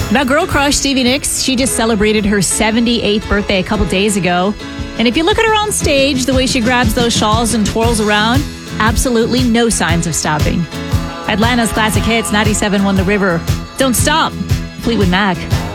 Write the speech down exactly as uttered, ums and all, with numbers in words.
Now, girl crush Stevie Nicks, she just celebrated her seventy-eighth birthday a couple days ago. And if you look at her on stage, the way she grabs those shawls and twirls around, absolutely no signs of stopping. Atlanta's classic hits, ninety-seven point one The River. Don't stop. Fleetwood Mac.